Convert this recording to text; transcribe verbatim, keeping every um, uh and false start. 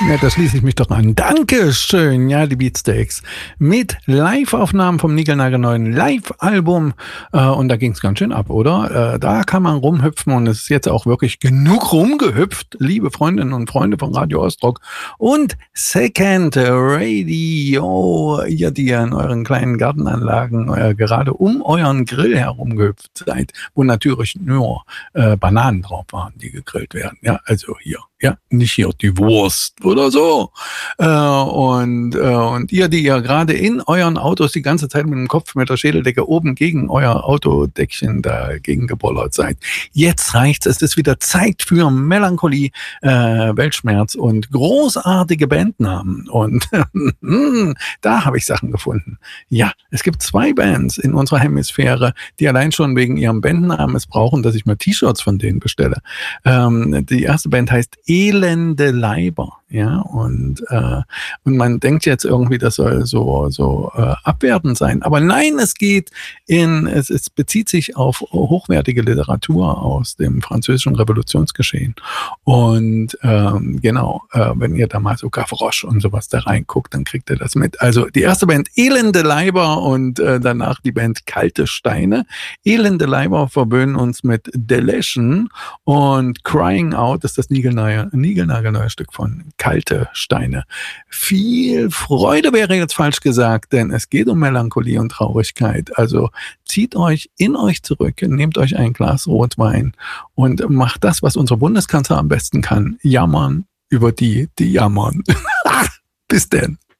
Ja, da schließe ich mich doch an. Dankeschön, ja, die Beatsteaks. Mit Live-Aufnahmen vom niegelnagelneuen Live-Album. Äh, und da ging es ganz schön ab, oder? Äh, da kann man rumhüpfen und es ist jetzt auch wirklich genug rumgehüpft, liebe Freundinnen und Freunde von Radio Ostrock. Und Second Radio, ihr, die ja in euren kleinen Gartenanlagen äh, gerade um euren Grill herumgehüpft seid, wo natürlich nur äh, Bananen drauf waren, die gegrillt werden. Ja, also hier. Ja, nicht hier die Wurst oder so. Äh, und, äh, und ihr, die ja gerade in euren Autos die ganze Zeit mit dem Kopf, mit der Schädeldecke oben gegen euer Autodeckchen dagegen gebollert seid. Jetzt reicht's. Es ist wieder Zeit für Melancholie, äh, Weltschmerz und großartige Bandnamen. Und da habe ich Sachen gefunden. Ja, es gibt zwei Bands in unserer Hemisphäre, die allein schon wegen ihrem Bandnamen es brauchen, dass ich mal T-Shirts von denen bestelle. Ähm, die erste Band heißt Elende Leiber, ja, und, äh, und man denkt jetzt irgendwie, das soll so, so äh, abwertend sein, aber nein, es geht in, es, es bezieht sich auf hochwertige Literatur aus dem französischen Revolutionsgeschehen und ähm, genau, äh, wenn ihr da mal so Gavroche und sowas da reinguckt, dann kriegt ihr das mit. Also die erste Band Elende Leiber und äh, danach die Band Kalte Steine. Elende Leiber verwöhnen uns mit Deletion und Crying Out ist das niegelnagelneue niegelnagelneue Stück von Kalte Steine. Viel Freude wäre jetzt falsch gesagt, denn es geht um Melancholie und Traurigkeit. Also zieht euch in euch zurück, nehmt euch ein Glas Rotwein und macht das, was unsere Bundeskanzler am besten kann. Jammern über die, die jammern. Bis denn.